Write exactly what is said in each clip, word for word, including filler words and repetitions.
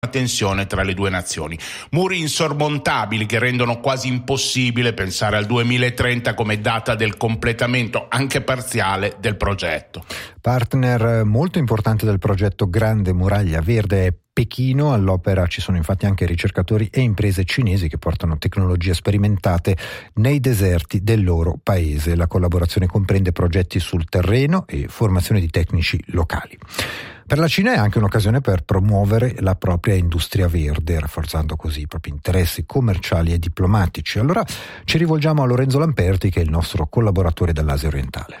tensione tra le due nazioni. Muri insormontabili che rendono quasi impossibile pensare al duemilatrenta come data del completamento anche parziale del progetto. Partner molto importante del progetto Grande Muraglia Verde è Pechino. All'opera ci sono infatti anche ricercatori e imprese cinesi che portano tecnologie sperimentate nei deserti del loro paese. La collaborazione comprende progetti sul terreno e formazione di tecnici locali. Per la Cina è anche un'occasione per promuovere la propria industria verde, rafforzando così i propri interessi commerciali e diplomatici. Allora ci rivolgiamo a Lorenzo Lamperti, che è il nostro collaboratore dall'Asia orientale.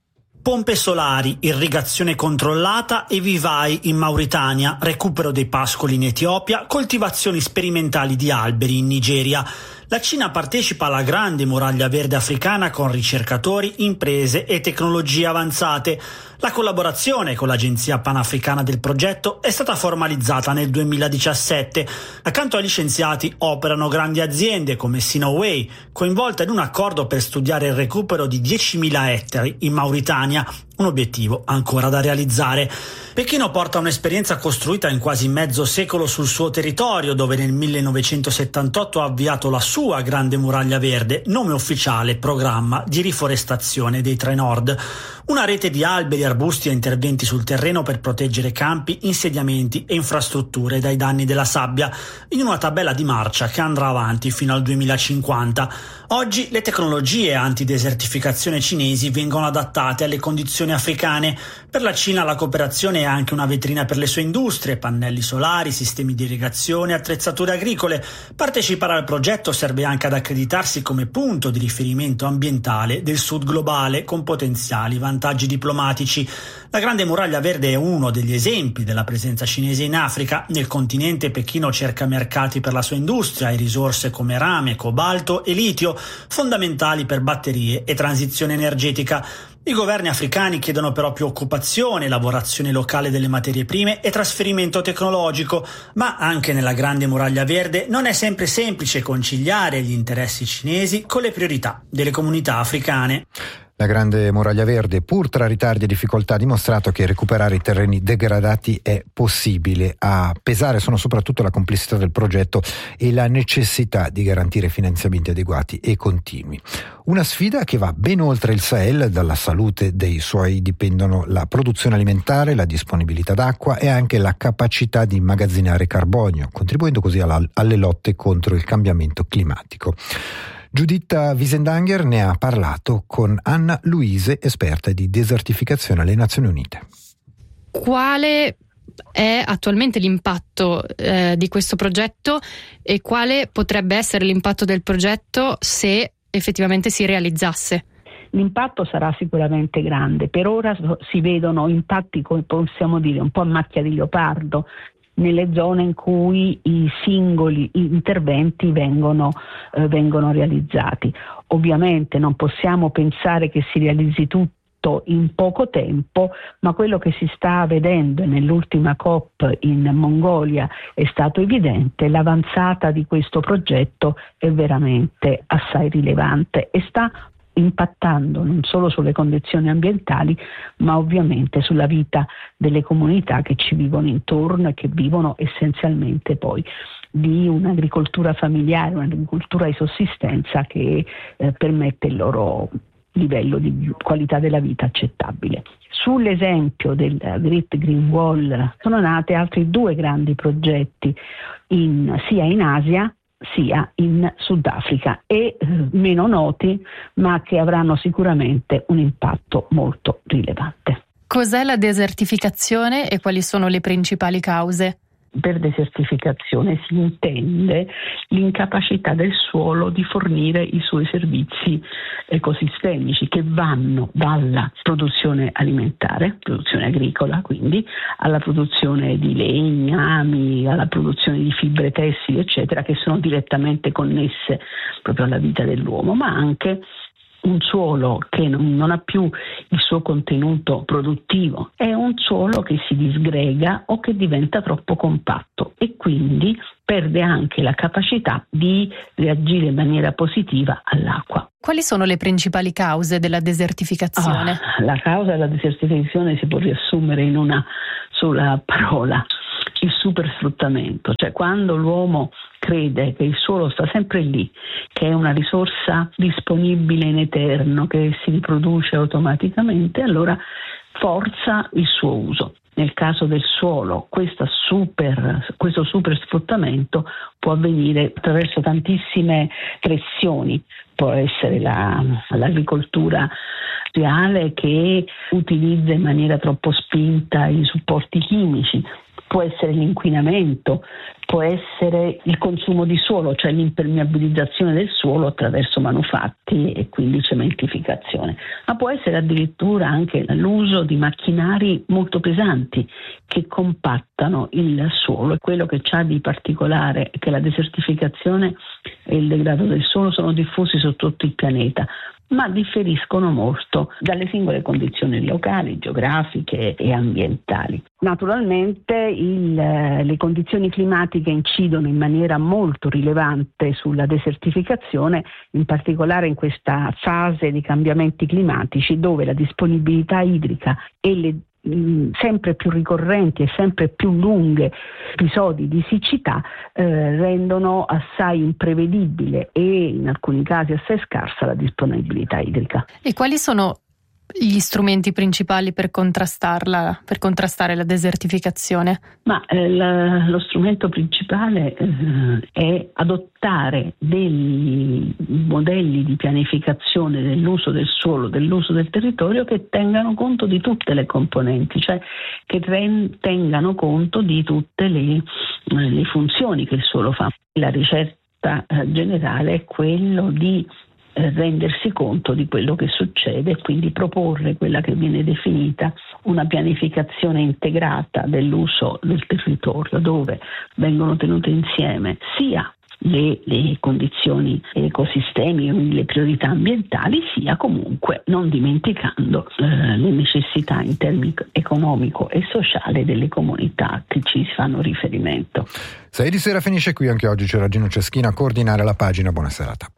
Pompe solari, irrigazione controllata e vivai in Mauritania, recupero dei pascoli in Etiopia, coltivazioni sperimentali di alberi in Nigeria. La Cina partecipa alla Grande Muraglia Verde africana con ricercatori, imprese e tecnologie avanzate. La collaborazione con l'Agenzia Panafricana del progetto è stata formalizzata nel duemiladiciassette. Accanto agli scienziati operano grandi aziende come Sinoway, coinvolta in un accordo per studiare il recupero di diecimila ettari in Mauritania, un obiettivo ancora da realizzare. Pechino porta un'esperienza costruita in quasi mezzo secolo sul suo territorio, dove nel millenovecentosettantotto ha avviato la sua Grande Muraglia Verde, nome ufficiale Programma di riforestazione dei Tre Nord. Una rete di alberi, arbusti e interventi sul terreno per proteggere campi, insediamenti e infrastrutture dai danni della sabbia, in una tabella di marcia che andrà avanti fino al duemilacinquanta. Oggi le tecnologie antidesertificazione cinesi vengono adattate alle condizioni africane. Per la Cina la cooperazione è anche una vetrina per le sue industrie, pannelli solari, sistemi di irrigazione, attrezzature agricole. Partecipare al progetto serve anche ad accreditarsi come punto di riferimento ambientale del sud globale, con potenziali vantaggi diplomatici. La Grande Muraglia Verde è uno degli esempi della presenza cinese in Africa. Nel continente Pechino cerca mercati per la sua industria e risorse come rame, cobalto e litio, fondamentali per batterie e transizione energetica. I governi africani chiedono però più occupazione, lavorazione locale delle materie prime e trasferimento tecnologico, ma anche nella Grande Muraglia Verde non è sempre semplice conciliare gli interessi cinesi con le priorità delle comunità africane. La Grande Muraglia Verde, pur tra ritardi e difficoltà, ha dimostrato che recuperare i terreni degradati è possibile. A pesare sono soprattutto la complessità del progetto e la necessità di garantire finanziamenti adeguati e continui. Una sfida che va ben oltre il Sahel. Dalla salute dei suoi dipendono la produzione alimentare, la disponibilità d'acqua e anche la capacità di immagazzinare carbonio, contribuendo così alla, alle lotte contro il cambiamento climatico. Giuditta Wiesendanger ne ha parlato con Anna Luise, esperta di desertificazione alle Nazioni Unite. Quale è attualmente l'impatto eh, di questo progetto e quale potrebbe essere l'impatto del progetto se effettivamente si realizzasse? L'impatto sarà sicuramente grande. Per ora si vedono impatti, come possiamo dire, un po' a macchia di leopardo, nelle zone in cui i singoli interventi vengono, eh, vengono realizzati. Ovviamente non possiamo pensare che si realizzi tutto in poco tempo, ma quello che si sta vedendo nell'ultima COP in Mongolia è stato evidente. L'avanzata di questo progetto è veramente assai rilevante e sta impattando non solo sulle condizioni ambientali, ma ovviamente sulla vita delle comunità che ci vivono intorno e che vivono essenzialmente poi di un'agricoltura familiare, un'agricoltura di sussistenza che eh, permette il loro livello di qualità della vita accettabile. Sull'esempio del Great Green Wall sono nate altri due grandi progetti in, sia in Asia sia in Sudafrica e eh, meno noti, ma che avranno sicuramente un impatto molto rilevante. Cos'è la desertificazione e quali sono le principali cause? Per desertificazione si intende l'incapacità del suolo di fornire i suoi servizi ecosistemici, che vanno dalla produzione alimentare, produzione agricola quindi, alla produzione di legnami, alla produzione di fibre tessili eccetera, che sono direttamente connesse proprio alla vita dell'uomo, ma anche un suolo che non, non ha più il suo contenuto produttivo, è un suolo che si disgrega o che diventa troppo compatto e quindi perde anche la capacità di reagire in maniera positiva all'acqua. Quali sono le principali cause della desertificazione? Ah, la causa della desertificazione si può riassumere in una sola parola: il supersfruttamento, cioè quando l'uomo crede che il suolo sta sempre lì, che è una risorsa disponibile in eterno, che si riproduce automaticamente, allora forza il suo uso. Nel caso del suolo, questa super, questo super sfruttamento può avvenire attraverso tantissime pressioni. Può essere la, l'agricoltura reale che utilizza in maniera troppo spinta i supporti chimici, può essere l'inquinamento, può essere il consumo di suolo, cioè l'impermeabilizzazione del suolo attraverso manufatti e quindi cementificazione, ma può essere addirittura anche l'uso di macchinari molto pesanti che compattano il suolo. E quello che c'ha di particolare è che la desertificazione e il degrado del suolo sono diffusi su tutto il pianeta, ma differiscono molto dalle singole condizioni locali, geografiche e ambientali. Naturalmente il, le condizioni climatiche incidono in maniera molto rilevante sulla desertificazione, in particolare in questa fase di cambiamenti climatici dove la disponibilità idrica e le sempre più ricorrenti e sempre più lunghe episodi di siccità eh, rendono assai imprevedibile e in alcuni casi assai scarsa la disponibilità idrica. E quali sono gli strumenti principali per contrastarla, per contrastare la desertificazione? Ma eh, la, lo strumento principale eh, è adottare dei modelli di pianificazione dell'uso del suolo, dell'uso del territorio che tengano conto di tutte le componenti, cioè che ten, tengano conto di tutte le, le funzioni che il suolo fa. La ricetta eh, generale è quello di rendersi conto di quello che succede e quindi proporre quella che viene definita una pianificazione integrata dell'uso del territorio, dove vengono tenute insieme sia le, le condizioni ecosistemiche, le priorità ambientali, sia comunque non dimenticando eh, le necessità in termini economico e sociale delle comunità che ci fanno riferimento. sei di sera finisce qui anche oggi. C'era Gino Ceschina a coordinare la pagina. Buona serata.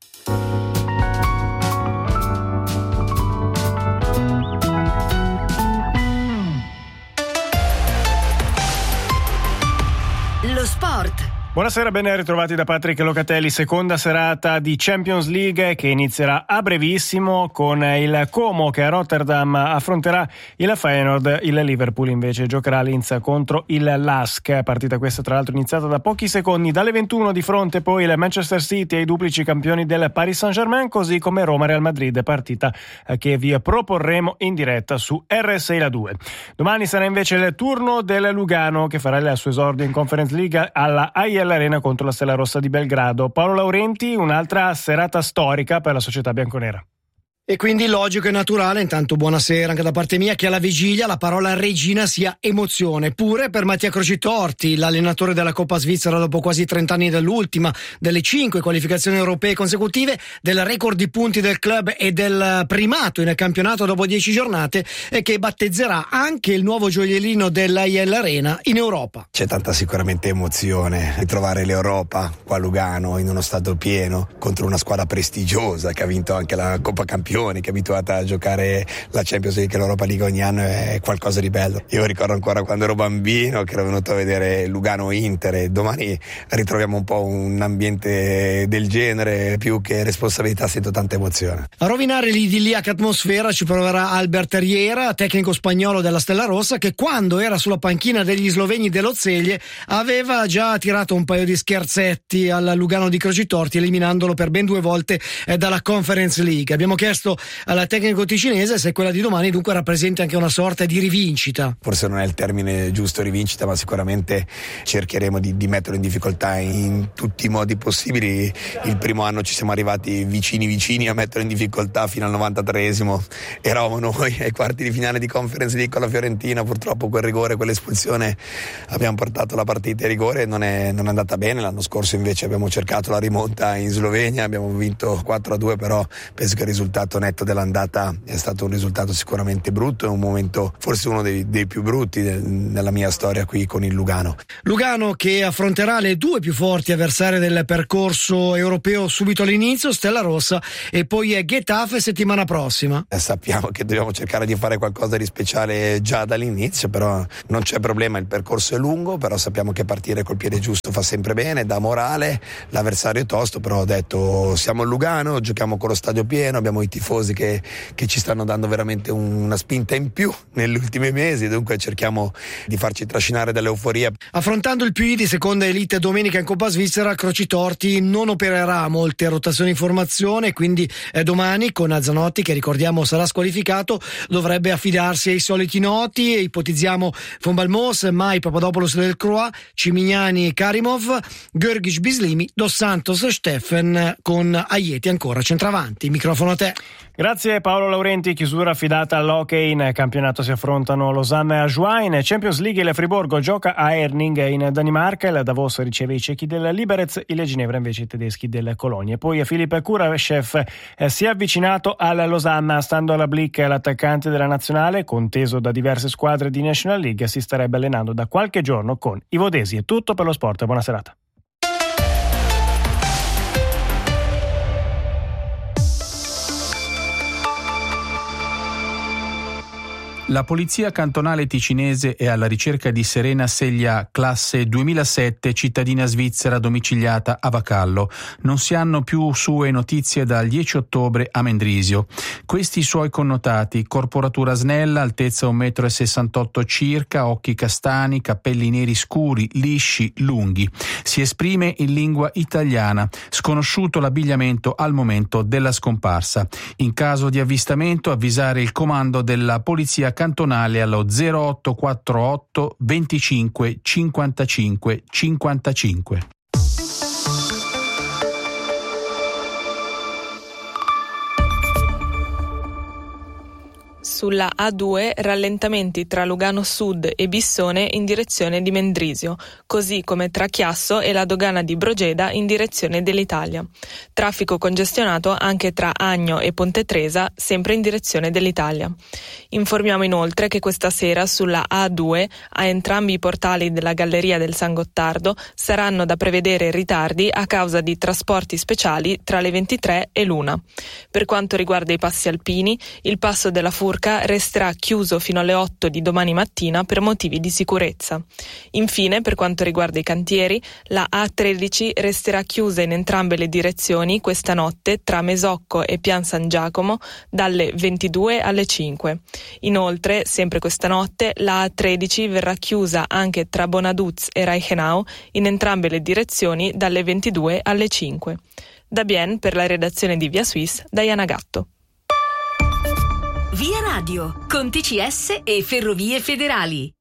Lo sport. Buonasera, ben ritrovati da Patrick Locatelli. Seconda serata di Champions League che inizierà a brevissimo con il Como che a Rotterdam affronterà il Feyenoord. Il Liverpool invece giocherà Linz contro il Lask. Partita questa tra l'altro iniziata da pochi secondi. Dalle ventuno di fronte poi il Manchester City ai duplici campioni del Paris Saint-Germain, così come Roma-Real Madrid, partita che vi proporremo in diretta su R sei La due. Domani sarà invece il turno del Lugano che farà il suo esordio in Conference League alla A I Arena contro la Stella Rossa di Belgrado. Paolo Laurenti, un'altra serata storica per la società bianconera. E quindi logico e naturale, intanto buonasera anche da parte mia, che alla vigilia la parola regina sia emozione. Pure per Mattia Crocitorti, l'allenatore della Coppa Svizzera dopo quasi trenta anni dall'ultima, delle cinque qualificazioni europee consecutive, del record di punti del club e del primato in campionato dopo dieci giornate, e che battezzerà anche il nuovo gioiellino dell'A I L Arena in Europa. C'è tanta sicuramente emozione ritrovare l'Europa qua a Lugano in uno stadio pieno contro una squadra prestigiosa che ha vinto anche la Coppa Campioni, che è abituata a giocare la Champions League e l'Europa League ogni anno. È qualcosa di bello. Io ricordo ancora quando ero bambino che ero venuto a vedere Lugano-Inter, e domani ritroviamo un po' un ambiente del genere. Più che responsabilità sento tanta emozione. A rovinare l'idilliaca atmosfera ci proverà Albert Riera, tecnico spagnolo della Stella Rossa, che quando era sulla panchina degli sloveni dell'Ozzeglie aveva già tirato un paio di scherzetti al Lugano di Crocitorti, eliminandolo per ben due volte dalla Conference League. Abbiamo chiesto alla tecnico ticinese se quella di domani dunque rappresenta anche una sorta di rivincita. Forse non è il termine giusto rivincita, ma sicuramente cercheremo di, di metterlo in difficoltà in tutti i modi possibili. Il primo anno ci siamo arrivati vicini vicini a metterlo in difficoltà fino al novantatreesimo. Eravamo noi ai quarti di finale di Conference League con la Fiorentina, purtroppo quel rigore, quell'espulsione, abbiamo portato la partita ai rigore, non è, non è andata bene. L'anno scorso invece abbiamo cercato la rimonta in Slovenia, abbiamo vinto quattro a due, però penso che il risultato risultato netto dell'andata è stato un risultato sicuramente brutto, è un momento forse uno dei, dei più brutti del, nella mia storia qui con il Lugano. Lugano che affronterà le due più forti avversarie del percorso europeo subito all'inizio, Stella Rossa e poi è Getafe settimana prossima. Eh, sappiamo che dobbiamo cercare di fare qualcosa di speciale già dall'inizio, però non c'è problema, il percorso è lungo, però sappiamo che partire col piede giusto fa sempre bene, dà morale, l'avversario è tosto, però ho detto siamo a Lugano, giochiamo con lo stadio pieno, abbiamo i tifosi che, che ci stanno dando veramente una spinta in più negli ultimi mesi, dunque cerchiamo di farci trascinare dall'euforia. Affrontando il P I di seconda elite domenica in Coppa Svizzera, Crocitorti non opererà molte rotazioni in formazione, quindi eh, domani con Zanotti, che ricordiamo sarà squalificato, dovrebbe affidarsi ai soliti noti e ipotizziamo Von Balmos, Mai, Papadopoulos del Croix, Cimignani, Karimov, Görgic, Bislimi, Dos Santos, Steffen con Aieti ancora centravanti. Microfono a te. Grazie Paolo Laurenti. Chiusura affidata all'hockey. In campionato si affrontano Lausanne e Ajoin. Champions League, il Friburgo gioca a Erning in Danimarca, il Davos riceve i cechi del Liberec, il Ginevra invece i tedeschi del Colonia. Poi Filip Kurashev eh, si è avvicinato al Lausanne, stando alla Blick l'attaccante della nazionale, conteso da diverse squadre di National League, si starebbe allenando da qualche giorno con i vodesi. È tutto per lo sport, buona serata. La polizia cantonale ticinese è alla ricerca di Serena Seglia, classe duemilasette, cittadina svizzera domiciliata a Vacallo. Non si hanno più sue notizie dal dieci ottobre a Mendrisio. Questi i suoi connotati: corporatura snella, altezza un metro e sessantotto circa, occhi castani, capelli neri scuri, lisci, lunghi. Si esprime in lingua italiana. Sconosciuto l'abbigliamento al momento della scomparsa. In caso di avvistamento avvisare il comando della polizia cantonale allo zero otto quattro otto venticinque cinquantacinque cinquantacinque. Sulla A due rallentamenti tra Lugano Sud e Bissone in direzione di Mendrisio, così come tra Chiasso e la dogana di Brogeda in direzione dell'Italia. Traffico congestionato anche tra Agno e Ponte Tresa, sempre in direzione dell'Italia. Informiamo inoltre che questa sera sulla A due a entrambi i portali della Galleria del San Gottardo saranno da prevedere ritardi a causa di trasporti speciali tra le ventitré e l'una. Per quanto riguarda i passi alpini, il passo della Furca resterà chiuso fino alle otto di domani mattina per motivi di sicurezza. Infine, per quanto riguarda i cantieri, la A tredici resterà chiusa in entrambe le direzioni questa notte tra Mesocco e Pian San Giacomo dalle ventidue alle cinque. Inoltre, sempre questa notte, la A tredici verrà chiusa anche tra Bonaduz e Reichenau in entrambe le direzioni dalle ventidue alle cinque. Da Bien, per la redazione di Via Suisse, Diana Gatto. Via Radio, con T C S e Ferrovie Federali.